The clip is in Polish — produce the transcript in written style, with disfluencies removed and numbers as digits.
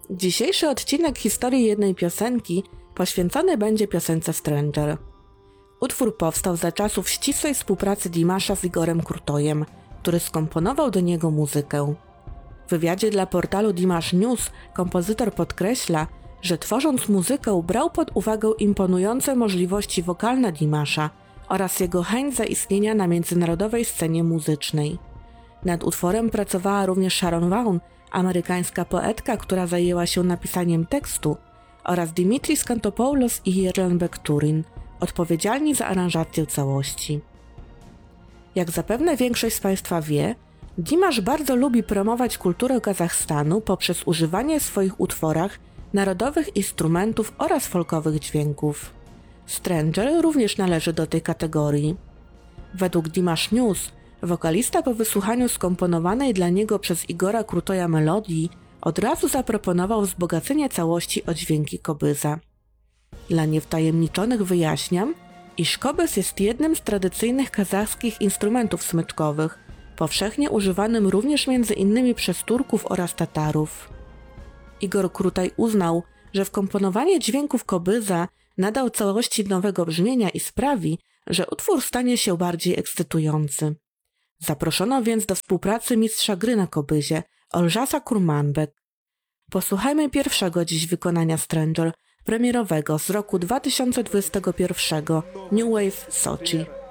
Dzisiejszy odcinek historii jednej piosenki poświęcony będzie piosence Stranger. Utwór powstał za czasów ścisłej współpracy Dimasza z Igorem Krutojem, który skomponował do niego muzykę. W wywiadzie dla portalu Dimash News kompozytor podkreśla, że tworząc muzykę brał pod uwagę imponujące możliwości wokalne Dimasza oraz jego chęć zaistnienia na międzynarodowej scenie muzycznej. Nad utworem pracowała również Sharon Vaughn, amerykańska poetka, która zajęła się napisaniem tekstu, oraz Dimitris Kantopoulos i Yerlan Turin, odpowiedzialni za aranżację całości. Jak zapewne większość z Państwa wie, Dimash bardzo lubi promować kulturę Kazachstanu poprzez używanie w swoich utworach narodowych instrumentów oraz folkowych dźwięków. Stranger również należy do tej kategorii. Według Dimash News wokalista po wysłuchaniu skomponowanej dla niego przez Igora Krutoja melodii od razu zaproponował wzbogacenie całości o dźwięki kobyza. Dla niewtajemniczonych wyjaśniam, iż kobys jest jednym z tradycyjnych kazachskich instrumentów smyczkowych, powszechnie używanym również między innymi przez Turków oraz Tatarów. Igor Krutaj uznał, że wkomponowanie dźwięków kobyza nadał całości nowego brzmienia i sprawi, że utwór stanie się bardziej ekscytujący. Zaproszono więc do współpracy mistrza gry na kobyzie, Olżasa Kurmanbek. Posłuchajmy pierwszego dziś wykonania Stranger, premierowego z roku 2021, New Wave Sochi.